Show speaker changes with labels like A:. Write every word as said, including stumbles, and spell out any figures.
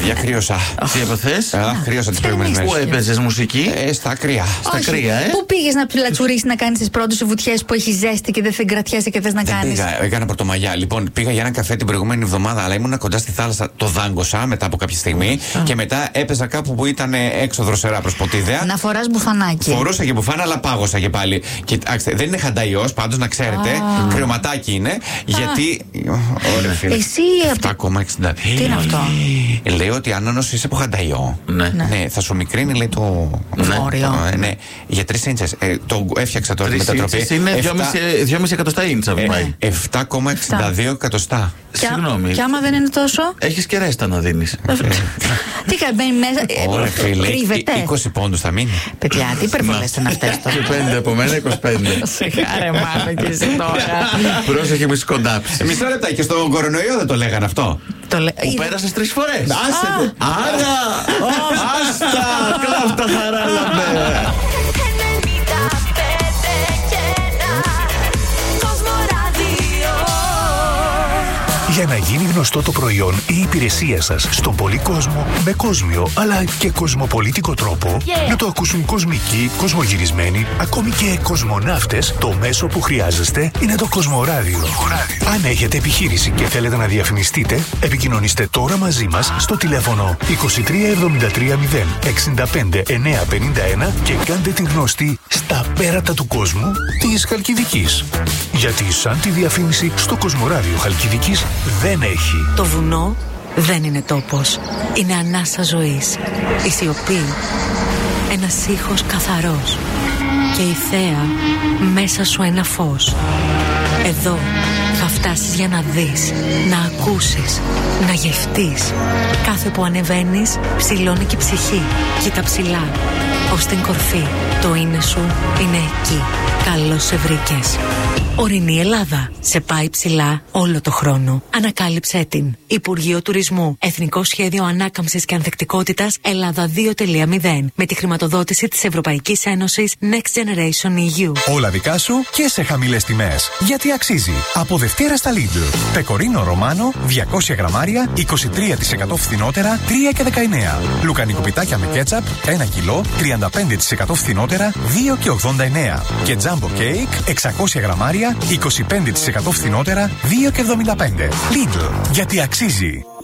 A: παιδιά, κρύωσα.
B: Τι έπαθες?
A: Κρύωσα τις προηγούμενες μέρες.
B: Πού έπαιζες μουσική?
A: Ε, στα κρύα.
B: Στα κρύα, ε.
C: Πού πήγες να πλατσουρίσεις να κάνεις τις πρώτες σου βουτιές που έχει ζέστη και δεν θα κρατιέσαι και θες να κάνεις?
A: Πήγα, έκανα πρωτομαγιά. Λοιπόν, πήγα για ένα καφέ την προηγούμενη εβδομάδα, αλλά ήμουν κοντά στη θάλασσα. Το δάγκωσα μετά από κάποια στιγμή και μετά έπαιζα κάπου που ήταν έξω δροσερά προς Ποτίδεα.
C: Να φοράς μπουφανάκι.
A: Φορούσα και μπουφάνα, αλλά πάγωσα και πάλι. Κοιτάξτε, δεν είναι χανταϊός, πάντως να ξέρετε. Ah. Κρυωματάκι είναι. Γιατί. Ωραία, φίλε.
C: Εσύ.
A: επτά κόμμα εξήντα.
C: Τι είναι αυτό?
A: Λέει ότι αν όμως είσαι από χανταϊό,
B: ναι.
A: ναι, θα σου μικρύνει, λέει το.
C: Όριο.
A: Ναι, ναι, για τρεις ίντσες. Ε, το έφτιαξα τώρα τη μετατροπή.
B: Είναι δυόμισι εκατοστά ίντσα.
A: επτά κόμμα εξήντα δύο εκατοστά.
B: Συγγνώμη.
C: Και άμα δεν είναι τόσο.
B: Έχεις και ρέστα να δίνεις.
C: Τι κάνει, μπαίνει μέσα.
A: Ωραία, φίλε.
C: Κρύβεται.
A: είκοσι πόντους θα μείνει.
C: Παιδιά, τι υπερβολές είναι αυτές τώρα.
B: Και πέντε από μένα, είκοσι πέντε.
C: Σε χάρε, μάνα και εσύ τώρα.
B: Πρόσεχε, μη σκοντάψεις.
A: Μισό λεπτά, και στον κορονοϊό δεν το λέγανε αυτό.
C: Που
B: πέρασες τρεις φορές.
A: Άσε.
B: Άρα. Άστα. Κλάφτα χαράλαμπε.
D: Για να γίνει γνωστό το προϊόν ή η υπηρεσία σας στον πολύ κόσμο, με κόσμιο αλλά και κοσμοπολίτικο τρόπο, yeah. να το ακούσουν κοσμικοί, κοσμογυρισμένοι, ακόμη και κοσμοναύτες, το μέσο που χρειάζεστε είναι το Κοσμοράδιο. Αν έχετε επιχείρηση και θέλετε να διαφημιστείτε, επικοινωνήστε τώρα μαζί μας στο τηλέφωνο είκοσι τρία εβδομήντα τρία μηδέν εξήντα πέντε εννιακόσια πενήντα ένα και κάντε την γνωστή στα πέρατα του κόσμου της Χαλκιδικής. Γιατί σαν τη διαφήμιση στο Κοσμοράδιο Χαλκιδικής δεν έχει.
E: Το βουνό δεν είναι τόπος. Είναι ανάσα ζωής. Η σιωπή. Ένας ήχος καθαρός. Και η θέα μέσα σου ένα φως. Εδώ θα φτάσεις για να δεις, να ακούσεις, να γευτείς. Κάθε που ανεβαίνεις ψηλώνει και η ψυχή. Κοίτα ψηλά. Ως την κορφή. Το είναι σου είναι εκεί. Καλώς σε βρήκες. Ορεινή Ελλάδα. Σε πάει ψηλά όλο το χρόνο. Ανακάλυψέ την. Υπουργείο Τουρισμού. Εθνικό Σχέδιο Ανάκαμψης και Ανθεκτικότητας Ελλάδα δύο κόμμα μηδέν. Με τη χρηματοδότηση της Ευρωπαϊκής Ένωσης Next Generation ι γιου.
D: Όλα δικά σου και σε χαμηλές τιμές. Γιατί αξίζει. Από Δευτέρα στα Lidl. Πεκορίνο Ρωμάνο διακόσια γραμμάρια είκοσι τρία τοις εκατό φθηνότερα τρία και δεκαεννέα. Λουκανικό πιτάκια με κέτσαπ ένα κιλό τριάντα πέντε τοις εκατό φθηνότερα δύο και ογδόντα εννέα. Και τζάμπο κέικ εξακόσια γραμμάρια είκοσι πέντε τοις εκατό φθηνότερα δύο και εβδομήντα πέντε. Lidl. Γιατί αξίζει.